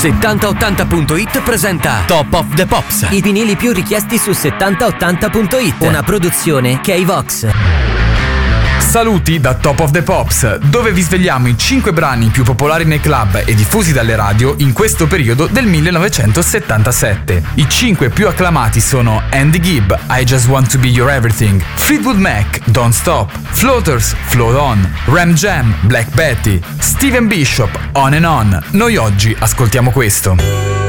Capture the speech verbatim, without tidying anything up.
settanta ottanta punto it presenta Top of the Pops. I vinili più richiesti su settanta ottanta punto it. Una produzione K-Vox. Saluti da Top of the Pops, dove vi svegliamo i cinque brani più popolari nei club e diffusi dalle radio in questo periodo del millenovecentosettantasette. I cinque più acclamati sono Andy Gibb, I Just Want to Be Your Everything, Fleetwood Mac, Don't Stop, Floaters, Float On, Ram Jam, Black Betty, Steven Bishop, On and On. Noi oggi ascoltiamo questo.